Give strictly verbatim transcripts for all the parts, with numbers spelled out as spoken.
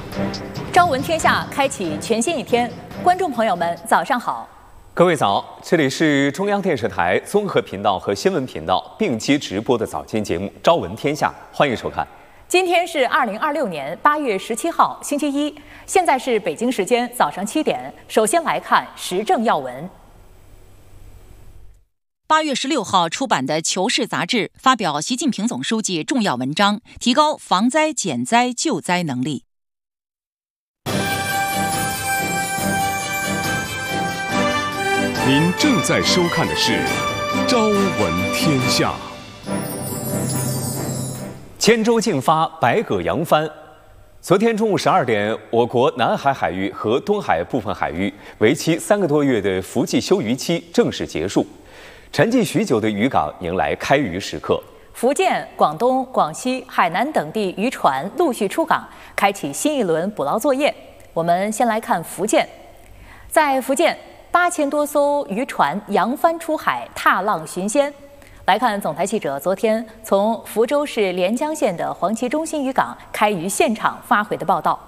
朝闻天下开启全新一天，观众朋友们早上好， 各位早，这里是中央电视台综合频道和新闻频道并机直播的早间节目《朝闻天下》，欢迎收看。 今天是二零二六年八月十七号，星期一，现在是北京时间早上七点。首先来看时政要闻。 八月十六号出版的《求是》杂志发表习近平总书记重要文章，提高防灾减灾救灾能力。 您正在收看的是《朝闻天下》。 千舟竞发，百舸扬帆。昨天中午十二点，我国南海海域和东海部分海域为期三个多月的伏季休渔期正式结束，沉寂许久的渔港迎来开渔时刻。 福建、广东、广西、海南等地渔船陆续出港，开启新一轮捕捞作业。我们先来看福建，在福建，八千多艘渔船扬帆出海，踏浪寻仙。来看总台记者昨天从福州市连江县的黄岐中心渔港开渔现场发回的报道。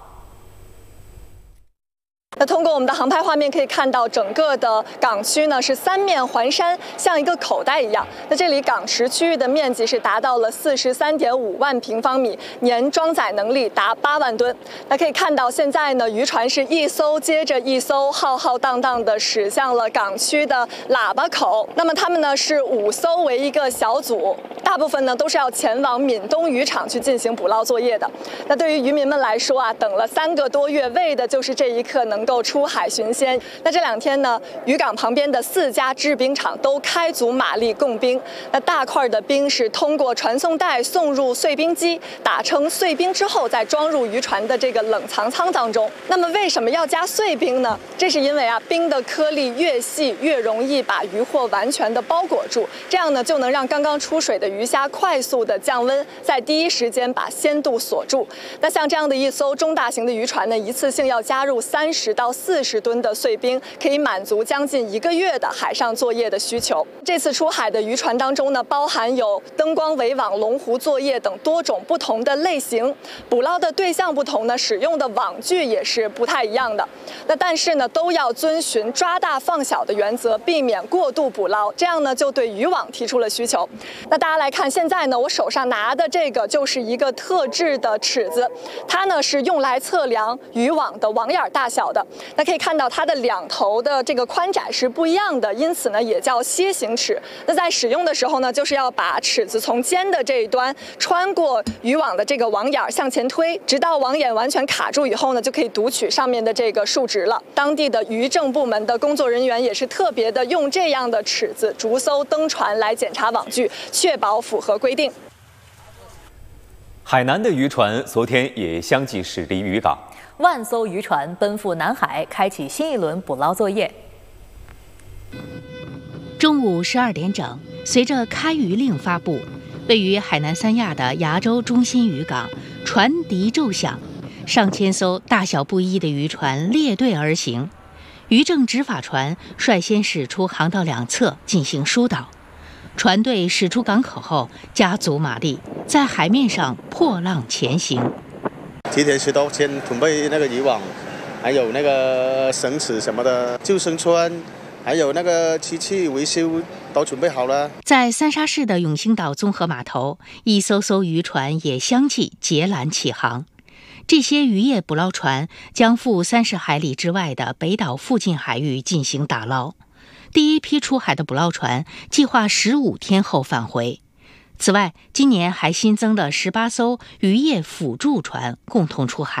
那通过我们的航拍画面可以看到，整个的港区呢是三面环山，像一个口袋一样。那这里港池区域的面积是达到了四十三点五万平方米，年装载能力达八万吨。那可以看到，现在呢渔船是一艘接着一艘，浩浩荡荡的驶向了港区的喇叭口。那么他们呢是五艘为一个小组，大部分呢都是要前往闽东渔场去进行捕捞作业的。那对于渔民们来说啊，等了三个多月，为的就是这一刻能够出海寻仙。那这两天呢，渔港旁边的四家制冰厂都开足马力供冰。那大块的冰是通过传送带送入碎冰机，打成碎冰之后再装入渔船的这个冷藏舱当中。那么为什么要加碎冰呢？这是因为啊，冰的颗粒越细越容易把渔获完全的包裹住，这样呢就能让刚刚出水的鱼虾快速的降温，在第一时间把鲜度锁住。那像这样的一艘中大型的渔船呢，一次性要加入三十到四十吨的碎冰，可以满足将近一个月的海上作业的需求。这次出海的渔船当中呢，包含有灯光围网、龙湖作业等多种不同的类型。捕捞的对象不同呢，使用的网具也是不太一样的。那但是呢，都要遵循抓大放小的原则，避免过度捕捞。这样呢，就对渔网提出了需求。那大家来看，现在呢，我手上拿的这个就是一个特制的尺子，它呢是用来测量渔网的网眼大小的。那可以看到它的两头的这个宽窄是不一样的，因此呢也叫楔形尺。那在使用的时候呢，就是要把尺子从尖的这一端穿过渔网的这个网眼向前推，直到网眼完全卡住以后呢，就可以读取上面的这个数值了。当地的渔政部门的工作人员也是特别的用这样的尺子逐艘登船来检查网具，确保符合规定。 海南的渔船昨天也相继驶离渔港， 万艘渔船奔赴南海，开启新一轮捕捞作业。 中午十二点整，随着开渔令发布，位于海南三亚的崖州中心渔港船笛骤响，上千艘大小不一的渔船列队而行。渔政执法船率先驶出航道两侧进行疏导，船队驶出港口后加足马力，在海面上破浪前行。 提前十多天准备那个渔网，还有那个绳子什么的，救生圈，还有那个机器维修都准备好了。 在三沙市的永兴岛综合码头，一艘艘渔船也相继截缆起航。这些渔业捕捞船将赴三十海里之外的北岛附近海域进行打捞。第一批出海的捕捞船计划十五天后返回。此外，今年还新增了十八艘渔业辅助船共同出海。